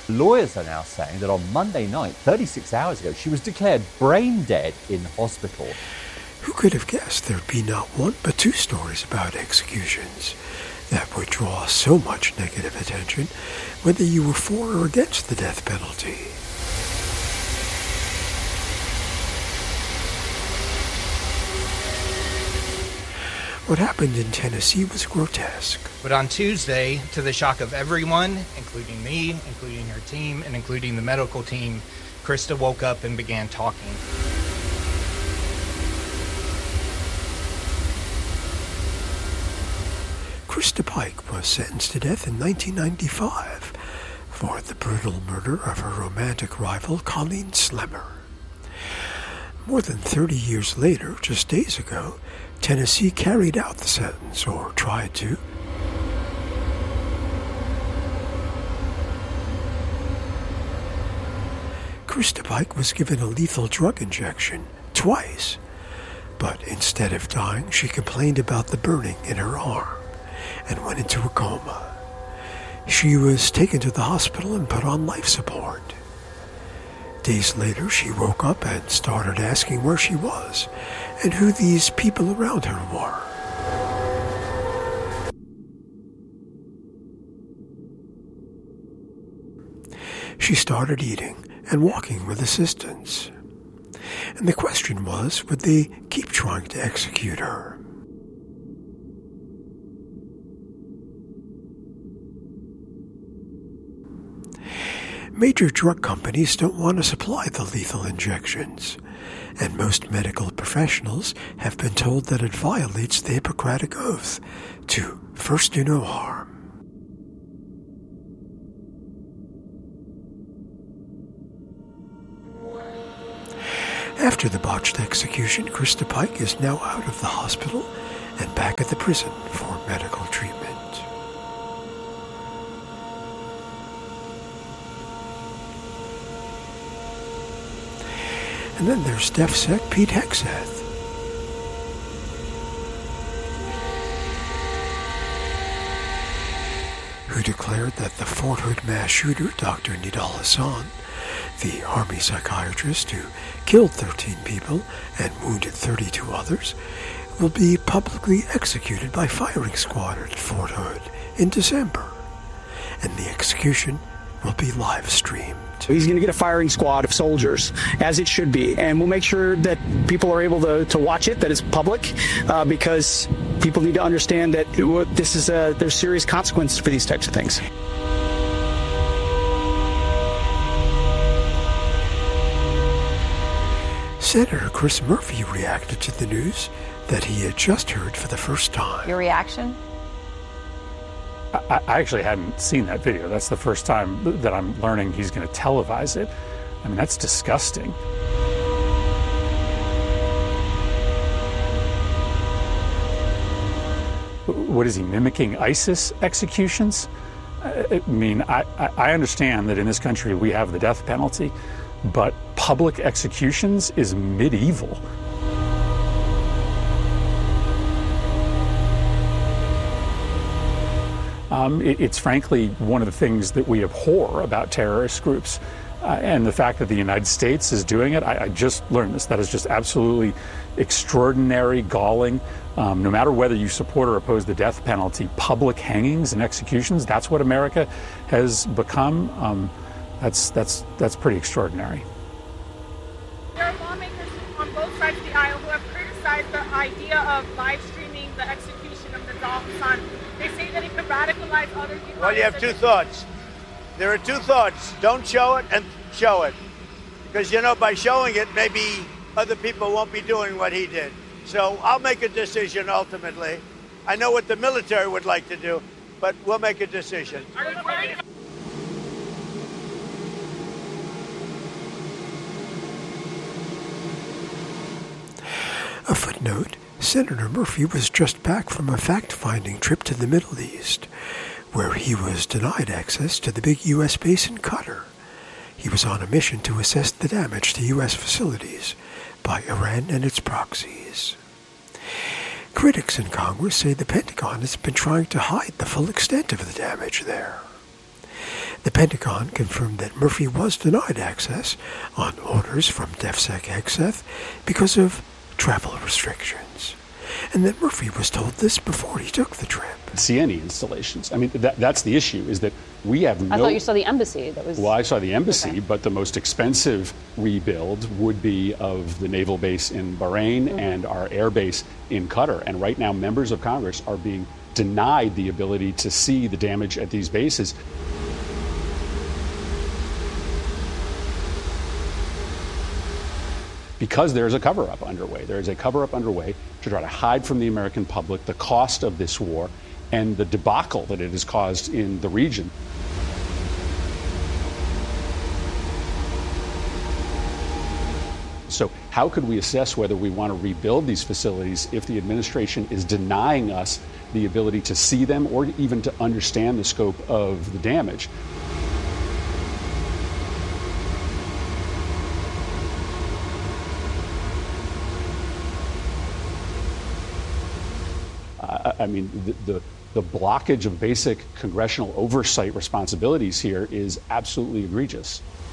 Lawyers are now saying that on Monday night, 36 hours ago, she was declared brain dead in hospital. Who could have guessed there'd be not one but two stories about executions that would draw so much negative attention, whether you were for or against the death penalty? What happened in Tennessee was grotesque. But on Tuesday, to the shock of everyone, including me, including her team, and including the medical team, Krista woke up and began talking. Krista Pike was sentenced to death in 1995 for the brutal murder of her romantic rival, Colleen Slemmer. More than 30 years later, just days ago, Tennessee carried out the sentence, or tried to. Krista Pike was given a lethal drug injection twice, but instead of dying, she complained about the burning in her arm and went into a coma. She was taken to the hospital and put on life support. Days later, she woke up and started asking where she was and who these people around her were. She started eating and walking with assistance. And the question was, would they keep trying to execute her? Major drug companies don't want to supply the lethal injections, and most medical professionals have been told that it violates the Hippocratic Oath to first do no harm. After the botched execution, Krista Pike is now out of the hospital and back at the prison for medical treatment. And then there's DefSec Pete Hegseth. Who declared that the Fort Hood mass shooter, Dr. Nidal Hasan, the Army psychiatrist who killed 13 people and wounded 32 others, will be publicly executed by firing squad at Fort Hood in December. And the execution will be live streamed. He's going to get a firing squad of soldiers, as it should be, and we'll make sure that people are able to watch it, that it's public, because people need to understand that there's serious consequences for these types of things. Senator Chris Murphy reacted to the news that he had just heard for the first time. Your reaction? I actually hadn't seen that video. That's the first time that I'm learning he's going to televise it. I mean, that's disgusting. What is he, mimicking ISIS executions? I mean, I understand that in this country we have the death penalty, but public executions is medieval. It's frankly one of the things that we abhor about terrorist groups. And the fact that the United States is doing it, I just learned this. That is just absolutely extraordinary, galling. No matter whether you support or oppose the death penalty, public hangings and executions, that's what America has become. That's pretty extraordinary. There are lawmakers on both sides of the aisle who have criticized the idea of live streaming the execution of Nidal Hasan. They say that it could radicalize others. Well, you have two thoughts. There are two thoughts. Don't show it and show it. Because, by showing it, maybe other people won't be doing what he did. So I'll make a decision ultimately. I know what the military would like to do, but we'll make a decision. A footnote, Senator Murphy was just back from a fact-finding trip to the Middle East, where he was denied access to the big U.S. base in Qatar. He was on a mission to assess the damage to U.S. facilities by Iran and its proxies. Critics in Congress say the Pentagon has been trying to hide the full extent of the damage there. The Pentagon confirmed that Murphy was denied access on orders from DefSec-HeXeth because of travel restrictions, and that Murphy was told this before he took the trip. See any installations. I mean, that's the issue, is that we have no... I thought you saw the embassy. Well, I saw the embassy, but the most expensive rebuild would be of the naval base in Bahrain and our air base in Qatar. And right now, members of Congress are being denied the ability to see the damage at these bases. Because there's a cover-up underway. There is a cover-up underway to try to hide from the American public the cost of this war and the debacle that it has caused in the region. So how could we assess whether we want to rebuild these facilities if the administration is denying us the ability to see them or even to understand the scope of the damage? I mean, the blockage of basic congressional oversight responsibilities here is absolutely egregious.